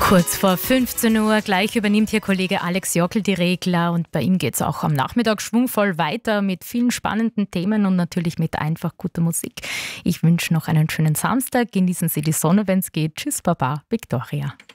Kurz vor 15 Uhr, gleich übernimmt hier Kollege Alex Jockel die Regler und bei ihm geht es auch am Nachmittag schwungvoll weiter mit vielen spannenden Themen und natürlich mit einfach guter Musik. Ich wünsche noch einen schönen Samstag, genießen Sie die Sonne, wenn es geht. Tschüss, Baba, Victoria.